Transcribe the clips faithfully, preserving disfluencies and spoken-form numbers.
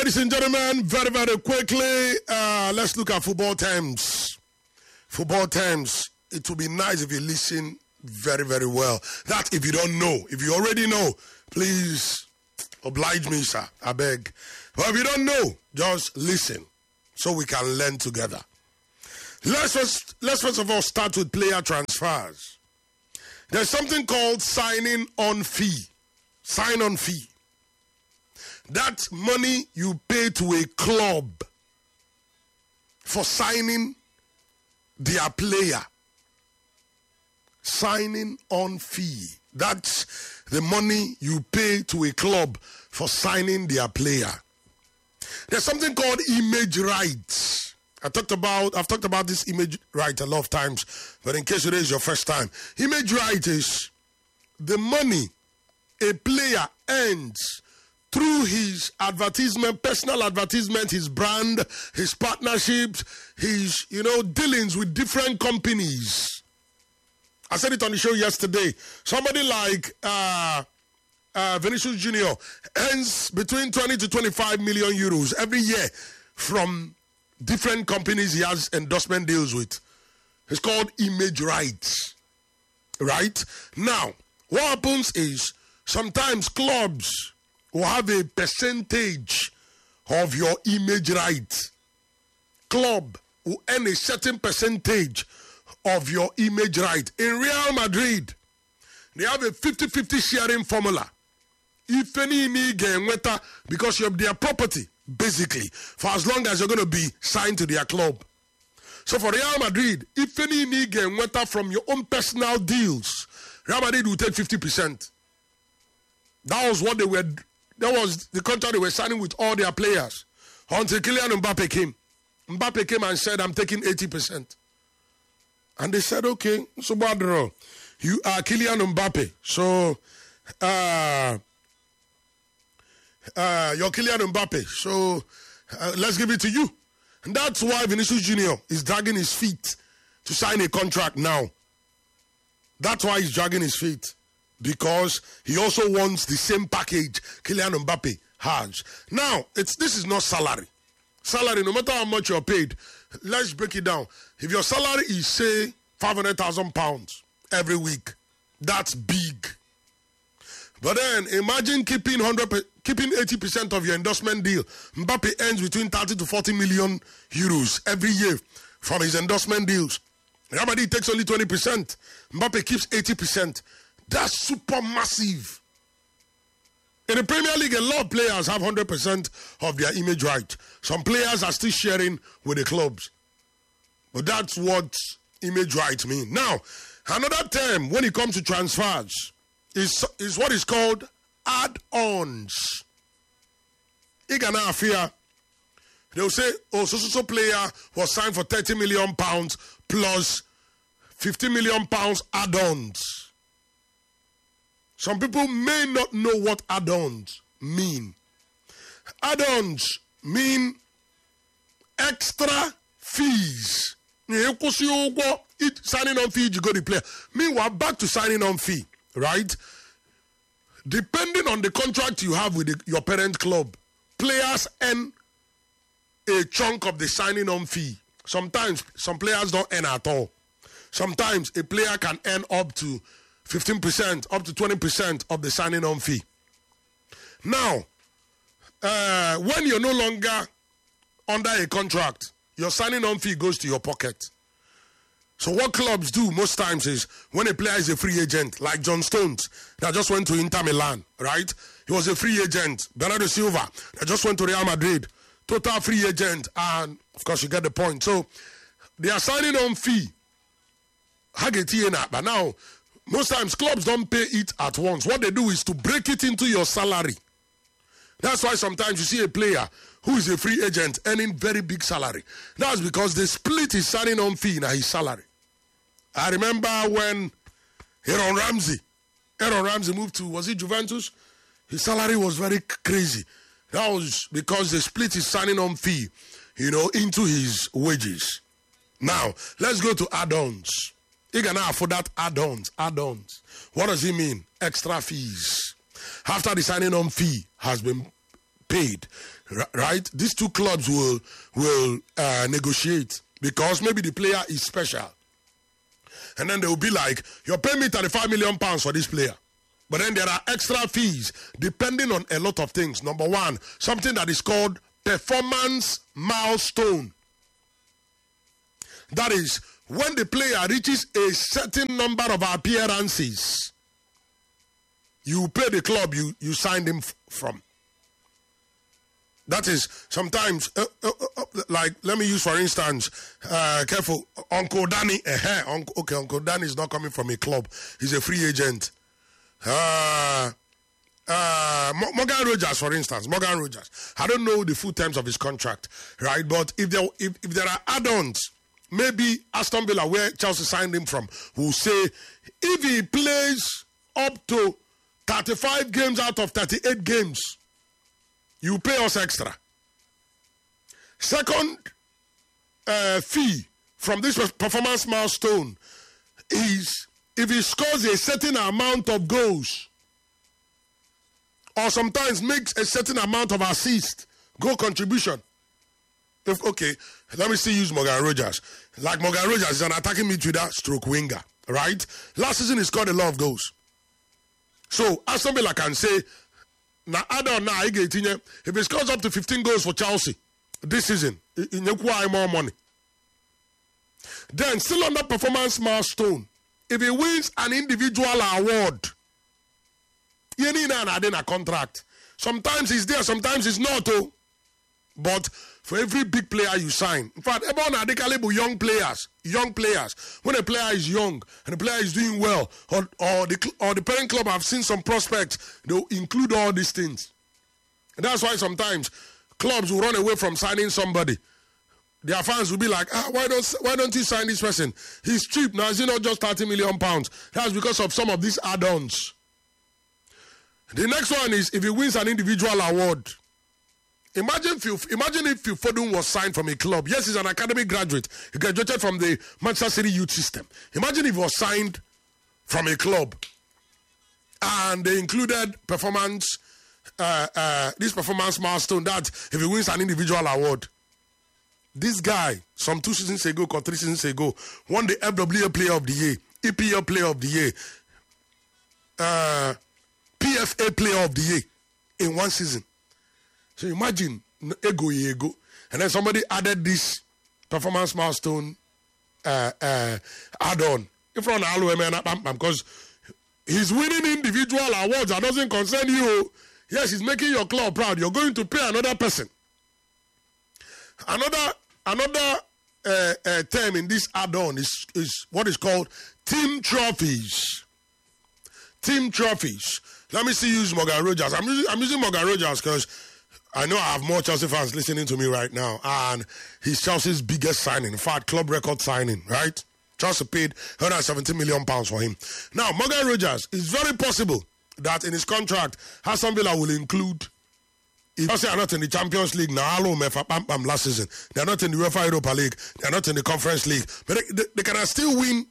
Ladies and gentlemen, very, very quickly, uh, let's look at football terms. Football terms. It will be nice if you listen very, very well. That if you don't know, if you already know, please oblige me, sir. I beg. But if you don't know, just listen so we can learn together. Let's first, let's first of all start with player transfers. There's something called signing on fee. Sign on fee. That's money you pay to a club for signing their player. Signing on fee. That's the money you pay to a club for signing their player. There's something called image rights. I talked about, I've talked about this image right a lot of times, but in case it is your first time, image right is the money a player earns through his advertisement, personal advertisement, his brand, his partnerships, his, you know, dealings with different companies. I said it on the show yesterday. Somebody like uh, uh, Vinicius Junior earns between twenty to twenty-five million euros every year from different companies he has endorsement deals with. It's called image rights. Right? Now, what happens is sometimes clubs will have a percentage of your image rights. Club will earn a certain percentage of your image right. In Real Madrid, they have a fifty-fifty sharing formula. If any need because you're their property, basically, for as long as you're going to be signed to their club. So for Real Madrid, if any need from your own personal deals, Real Madrid will take fifty percent. That was what they were, that was the contract they were signing with all their players. Until Kylian Mbappe came. Mbappe came and said, I'm taking eighty percent. And they said, okay, so Badro, you are Kylian Mbappe. So, uh, uh, you're Kylian Mbappe. So, uh, let's give it to you. And that's why Vinicius Junior is dragging his feet to sign a contract now. That's why he's dragging his feet. Because he also wants the same package Kylian Mbappe has. Now, it's this is not salary. Salary, no matter how much you're paid, let's break it down. If your salary is, say, five hundred thousand pounds every week, that's big. But then, imagine keeping one hundred, keeping eighty percent of your endorsement deal. Mbappe earns between thirty to forty million euros every year from his endorsement deals. Real Madrid takes only twenty percent. Mbappe keeps eighty percent. That's super massive. In the Premier League, a lot of players have one hundred percent of their image right. Some players are still sharing with the clubs. But that's what image rights mean. Now, another term when it comes to transfers is, is what is called add-ons. Igana Afia, they'll say, oh, so so so player was signed for thirty million pounds plus fifty million pounds add-ons. Some people may not know what add-ons mean. Add-ons mean extra fees. Signing on fee, you go to player. Meanwhile, back to signing on fee, right? Depending on the contract you have with the, your parent club, players earn a chunk of the signing on fee. Sometimes some players don't earn at all. Sometimes a player can earn up to fifteen percent, up to twenty percent of the signing on fee. Now, uh, when you're no longer under a contract, your signing on fee goes to your pocket. So what clubs do most times is when a player is a free agent, like John Stones, that just went to Inter Milan, right? He was a free agent. Bernardo Silva, that just went to Real Madrid. Total free agent. And, of course, you get the point. So, their signing on fee, but now, most times clubs don't pay it at once. What they do is to break it into your salary. That's why sometimes you see a player who is a free agent earning very big salary. That's because they split his signing on fee in his salary. I remember when Aaron Ramsey, Aaron Ramsey moved to, was it Juventus? His salary was very crazy. That was because they split his signing on fee, you know, into his wages. Now, let's go to add-ons. You can now afford that add-ons, add-ons. What does it mean? Extra fees. After the signing on fee has been paid, right? These two clubs will will uh, negotiate because maybe the player is special. And then they will be like, you're paying me thirty-five million pounds for this player. But then there are extra fees depending on a lot of things. Number one, something that is called performance milestone. That is, when the player reaches a certain number of appearances, you pay the club you, you signed him f- from. That is, sometimes, uh, uh, uh, like, let me use for instance, uh, careful, Uncle Danny, uh, Uncle, okay, Uncle Danny is not coming from a club. He's a free agent. Uh, uh, Morgan Rogers, for instance, Morgan Rogers. I don't know the full terms of his contract, right? But if there, if, if there are add-ons, maybe Aston Villa, where Chelsea signed him from, will say, if he plays up to thirty-five games out of thirty-eight games, you pay us extra. Second uh, fee from this performance milestone is if he scores a certain amount of goals or sometimes makes a certain amount of assist, goal contribution. If, okay, let me still use Morgan Rogers. Like Morgan Rogers is an attacking midfielder stroke winger, right? Last season he scored a lot of goals. So Aston Villa can say, now add on now, if he scores up to fifteen goals for Chelsea this season, he require more money. Then still on that performance milestone, if he wins an individual award, you need a contract. Sometimes he's there, sometimes he's not. Oh. But for every big player you sign, in fact, everyone are the young players, young players. When a player is young and the player is doing well, or, or the or the parent club have seen some prospects, they'll include all these things. And that's why sometimes clubs will run away from signing somebody. Their fans will be like, ah, why don't why don't you sign this person? He's cheap now. Is he not just thirty million pounds? That's because of some of these add-ons. The next one is if he wins an individual award. Imagine if you, imagine if Phil Foden was signed from a club. Yes, he's an academy graduate. He graduated from the Manchester City youth system. Imagine if he was signed from a club and they included performance, uh, uh, this performance milestone that if he wins an individual award. This guy, some two seasons ago or three seasons ago, won the F W A Player of the Year, E P L Player of the Year, uh, P F A Player of the Year in one season. So imagine, ego, ego. And then somebody added this performance milestone uh, uh, add-on. In front of Alo, because he's winning individual awards that doesn't concern you. Yes, he's making your club proud. You're going to pay another person. Another another uh, uh, term in this add-on is, is what is called team trophies. Team trophies. Let me see use Morgan Rogers. I'm using, I'm using Morgan Rogers because I know I have more Chelsea fans listening to me right now, and he's Chelsea's biggest signing. In fact, club record signing, right? Chelsea paid one hundred seventy million pounds for him. Now, Morgan Rogers, it's very possible that in his contract, Aston Villa will include, if Chelsea are not in the Champions League, now last season, they're not in the UEFA Europa League, they're not in the Conference League, but they, they, they can still win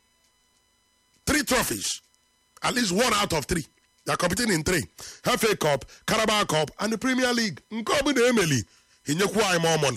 three trophies, at least one out of three. They're competing in three. F A Cup, Carabao Cup, and the Premier League. Nkobi de Emily. He require more money.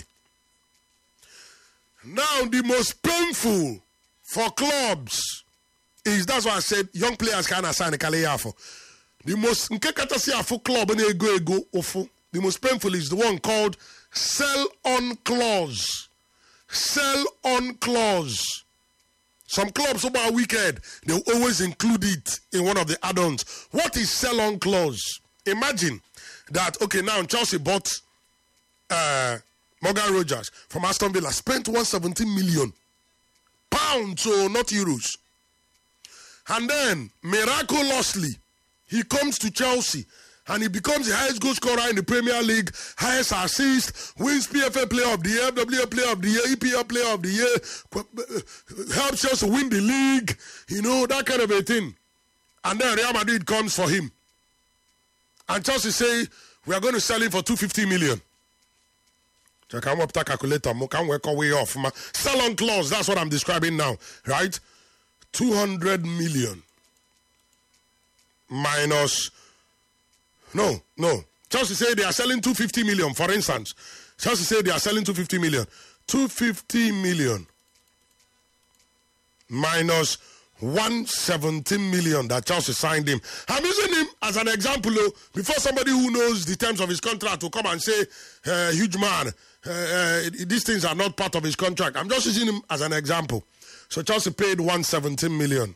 Now, the most painful for clubs is, that's why I said young players can assign a Kaleyafo. The most for club and ego ego ofo. The most painful is the one called sell on clause. Sell on clause. Some clubs over a weekend, they'll always include it in one of the add-ons. What is sell-on clause? Imagine that, okay, now Chelsea bought uh, Morgan Rogers from Aston Villa, spent one hundred seventeen million pounds, so not euros. And then, miraculously, he comes to Chelsea and he becomes the highest goal scorer in the Premier League, highest assist, wins P F A Player of the Year, F W A Player of the Year, E P L Player of the Year, helps Chelsea win the league, you know, that kind of a thing. And then Real Madrid comes for him. And Chelsea say, we are going to sell him for two hundred fifty million. So I can work that calculator, I can work our way off. Sell on clause, that's what I'm describing now, right? two hundred million minus... No, no. Chelsea say they are selling two hundred fifty million, for instance. Chelsea say they are selling two hundred fifty million. two hundred fifty million minus one hundred seventeen million that Chelsea signed him. I'm using him as an example though, before somebody who knows the terms of his contract will come and say, uh, huge man, uh, uh, these things are not part of his contract. I'm just using him as an example. So Chelsea paid one hundred seventeen million